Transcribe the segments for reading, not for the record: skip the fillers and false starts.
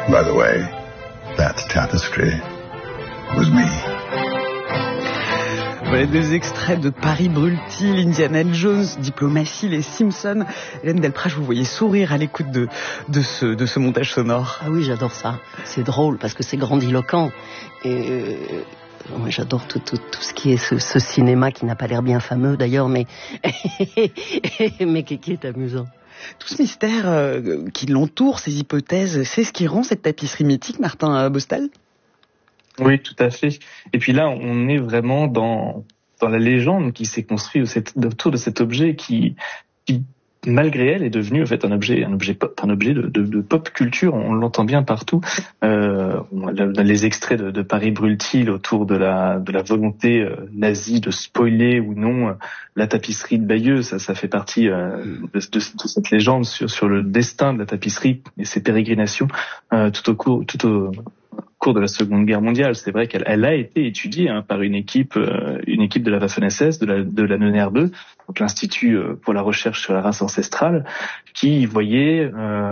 By the way, that tapestry was me. Voilà 2 extraits de Paris brûle-t-il, Indiana Jones, Diplomatie, les Simpsons. Hélène Delprat, je vous voyais sourire à l'écoute de ce montage sonore. Ah oui, j'adore ça. C'est drôle parce que c'est grandiloquent. Et moi, j'adore tout ce qui est ce cinéma qui n'a pas l'air bien fameux d'ailleurs, mais mais qui est amusant. Tout ce mystère qui l'entoure, ces hypothèses, c'est ce qui rend cette tapisserie mythique, Martin Bostal ? Oui, tout à fait. Et puis là, on est vraiment dans la légende qui s'est construite autour de cet objet qui malgré elle est devenu en fait un objet pop, un objet de pop culture. On l'entend bien partout. Les extraits de Paris brûle-t-il autour de la volonté nazie de spoiler ou non la tapisserie de Bayeux. Ça fait partie de cette légende sur le destin de la tapisserie et ses pérégrinations tout au cours de la Seconde Guerre mondiale. C'est vrai qu'elle a été étudiée par une équipe de la Waffen-SS, de la NNRB, donc l'Institut pour la recherche sur la race ancestrale, qui voyait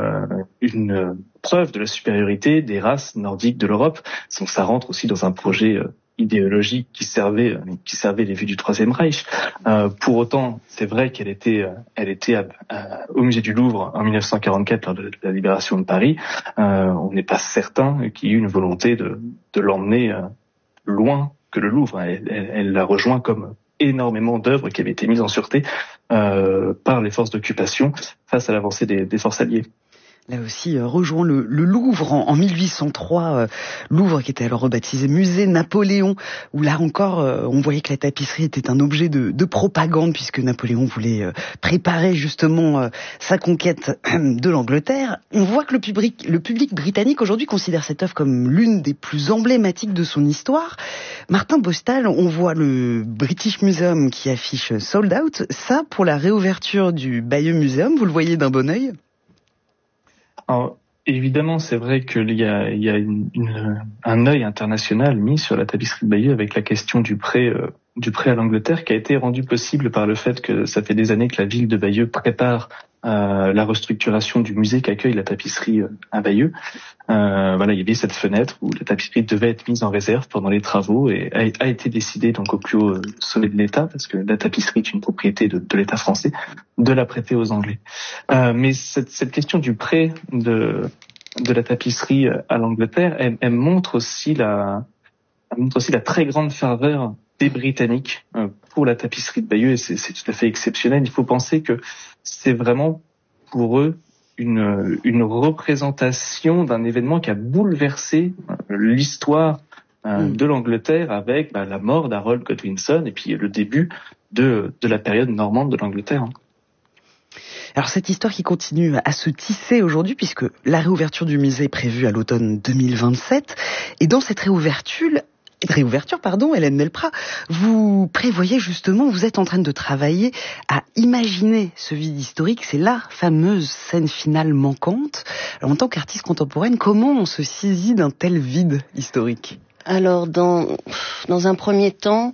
une preuve de la supériorité des races nordiques de l'Europe. Donc ça rentre aussi dans un projet idéologique qui servait les vues du Troisième Reich. Pour autant, c'est vrai qu'elle était au musée du Louvre en 1944 lors de la libération de Paris. On n'est pas certain qu'il y ait eu une volonté de l'emmener loin que le Louvre. Elle la rejoint comme énormément d'œuvres qui avaient été mises en sûreté par les forces d'occupation face à l'avancée des forces alliées. Là aussi, rejoint le Louvre en 1803, Louvre qui était alors rebaptisé Musée Napoléon, où là encore, on voyait que la tapisserie était un objet de propagande, puisque Napoléon voulait préparer justement sa conquête de l'Angleterre. On voit que le public britannique aujourd'hui considère cette œuvre comme l'une des plus emblématiques de son histoire. Martin Bostal, on voit le British Museum qui affiche Sold Out. Ça, pour la réouverture du Bayeux Museum, vous le voyez d'un bon œil ? Alors, évidemment, c'est vrai qu'il y a un œil international mis sur la tapisserie de Bayeux avec la question du prêt à l'Angleterre qui a été rendu possible par le fait que ça fait des années que la ville de Bayeux prépare la restructuration du musée qui accueille la tapisserie à Bayeux. Il y avait cette fenêtre où la tapisserie devait être mise en réserve pendant les travaux et a été décidé donc au plus haut sommet de l'État, parce que la tapisserie est une propriété de l'État français, de la prêter aux Anglais. Mais cette question du prêt de la tapisserie à l'Angleterre, elle montre aussi la très grande ferveur des Britanniques pour la tapisserie de Bayeux, et c'est tout à fait exceptionnel. Il faut penser que c'est vraiment pour eux une représentation d'un événement qui a bouleversé l'histoire de l'Angleterre avec la mort d'Harold Godwinson et puis le début de la période normande de l'Angleterre. Alors cette histoire qui continue à se tisser aujourd'hui, puisque la réouverture du musée est prévue à l'automne 2027, et dans cette réouverture, Hélène Delprat, vous prévoyez justement, vous êtes en train de travailler à imaginer ce vide historique, c'est la fameuse scène finale manquante. Alors, en tant qu'artiste contemporaine, comment on se saisit d'un tel vide historique ? Alors, dans un premier temps,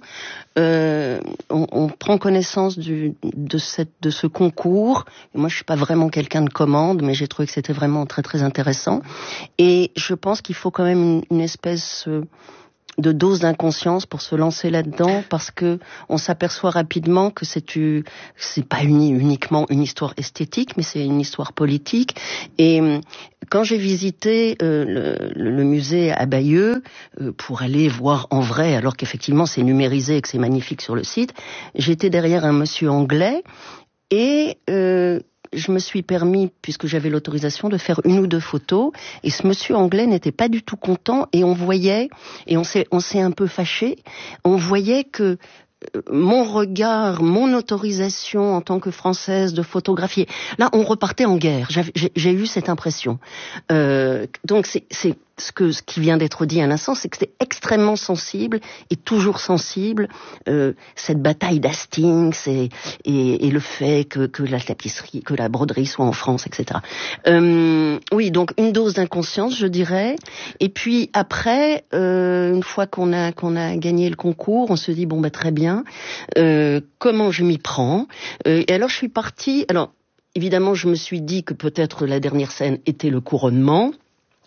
on prend connaissance de ce concours. Et moi, je suis pas vraiment quelqu'un de commande, mais j'ai trouvé que c'était vraiment très très intéressant. Et je pense qu'il faut quand même une espèce de dose d'inconscience pour se lancer là-dedans, parce que on s'aperçoit rapidement que c'est pas uniquement une histoire esthétique, mais c'est une histoire politique. Et quand j'ai visité le musée à Bayeux pour aller voir en vrai, alors qu'effectivement c'est numérisé et que c'est magnifique sur le site, j'étais derrière un monsieur anglais et je me suis permis, puisque j'avais l'autorisation, de faire 1 ou 2 photos, et ce monsieur anglais n'était pas du tout content, et on voyait, et on s'est un peu fâché, on voyait que mon regard, mon autorisation en tant que Française de photographier, là on repartait en guerre, j'ai eu cette impression. Donc c'est ce qui vient d'être dit à l'instant, c'est que c'est extrêmement sensible et toujours sensible, cette bataille d'Hastings et le fait que la tapisserie, que la broderie soit en France, etc. Oui, donc une dose d'inconscience, je dirais. Et puis après, une fois qu'on a gagné le concours, on se dit bon très bien, comment je m'y prends. Et alors je suis partie. Alors évidemment, je me suis dit que peut-être la dernière scène était le couronnement.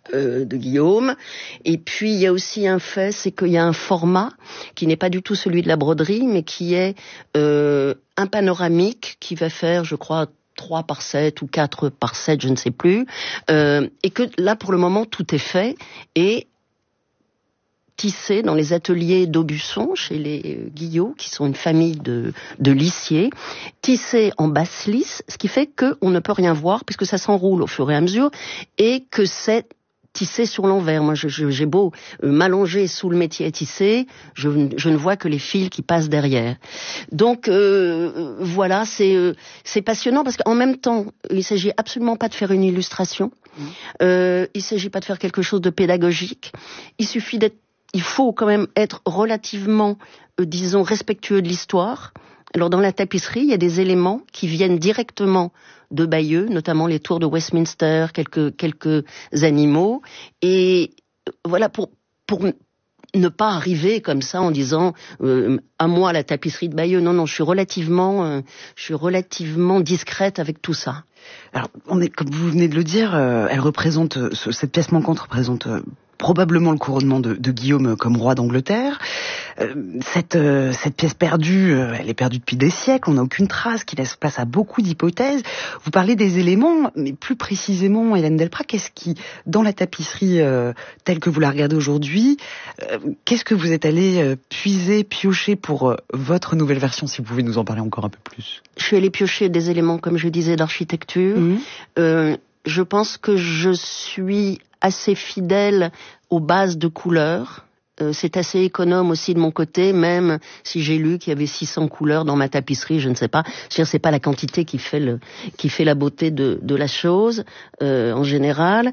de Guillaume. Et puis il y a aussi un fait, c'est qu'il y a un format qui n'est pas du tout celui de la broderie, mais qui est un panoramique qui va faire, je crois, 3 par 7 ou 4 par 7, je ne sais plus. Et que là, pour le moment, tout est fait et tissé dans les ateliers d'Aubusson, chez les Guillot, qui sont une famille de lissiers, tissé en basse lisse, ce qui fait qu'on ne peut rien voir, puisque ça s'enroule au fur et à mesure, et que c'est tissé sur l'envers. Moi, j'ai beau m'allonger sous le métier à tisser, je ne vois que les fils qui passent derrière. Donc, voilà, c'est passionnant, parce qu'en même temps, il s'agit absolument pas de faire une illustration, il s'agit pas de faire quelque chose de pédagogique, il faut quand même être relativement, disons, respectueux de l'histoire. Alors dans la tapisserie, il y a des éléments qui viennent directement de Bayeux, notamment les tours de Westminster, quelques animaux. Et voilà, pour ne pas arriver comme ça en disant à moi la tapisserie de Bayeux. Non, je suis relativement discrète avec tout ça. Alors, comme vous venez de le dire, elle représente cette pièce manquante représente probablement le couronnement de Guillaume comme roi d'Angleterre. Cette pièce perdue, elle est perdue depuis des siècles, on n'a aucune trace, qui laisse place à beaucoup d'hypothèses. Vous parlez des éléments, mais plus précisément, Hélène Delprat, qu'est-ce qui, dans la tapisserie telle que vous la regardez aujourd'hui, qu'est-ce que vous êtes allé piocher pour votre nouvelle version, si vous pouvez nous en parler encore un peu plus? Je suis allée piocher des éléments, comme je disais, d'architecture. Je pense que je suis assez fidèle aux bases de couleurs. C'est assez économe aussi de mon côté, même si j'ai lu qu'il y avait 600 couleurs dans ma tapisserie, je ne sais pas. C'est pas la quantité qui fait la beauté de la chose, en général.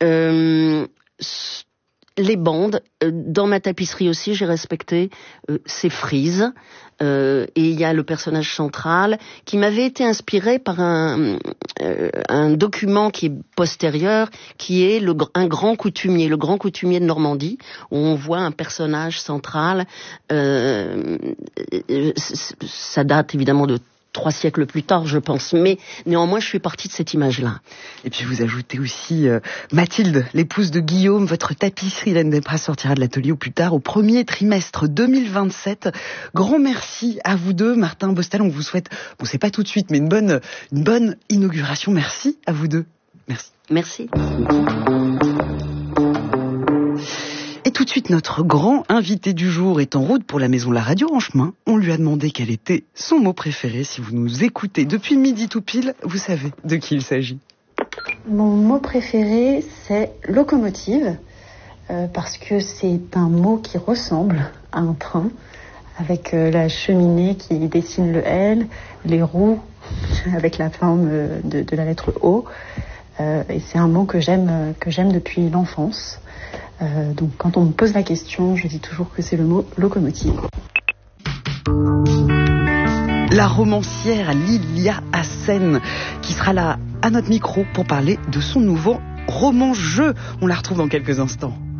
Les bandes, dans ma tapisserie aussi, j'ai respecté ces frises. Et il y a le personnage central qui m'avait été inspiré par un document qui est postérieur, qui est un grand coutumier, le grand coutumier de Normandie, où on voit un personnage central. Ça date évidemment de 3 siècles plus tard, je pense. Mais néanmoins, je suis partie de cette image-là. Et puis vous ajoutez aussi Mathilde, l'épouse de Guillaume. Votre tapisserie, Hélène Delprat, sortira de l'atelier au plus tard, au premier trimestre 2027. Grand merci à vous deux. Martin Bostal, on vous souhaite, bon, c'est pas tout de suite, mais une bonne inauguration. Merci à vous deux. Merci. Merci. Et tout de suite, notre grand invité du jour est en route pour la Maison de la Radio. En chemin, on lui a demandé quel était son mot préféré. Si vous nous écoutez depuis midi tout pile, vous savez de qui il s'agit. Mon mot préféré, c'est locomotive, parce que c'est un mot qui ressemble à un train, avec la cheminée qui dessine le L, les roues avec la forme de la lettre O. Et c'est un mot que j'aime depuis l'enfance. Donc quand on me pose la question, je dis toujours que c'est le mot locomotive. La romancière Lilia Hassen, qui sera là à notre micro pour parler de son nouveau roman-jeu. On la retrouve dans quelques instants.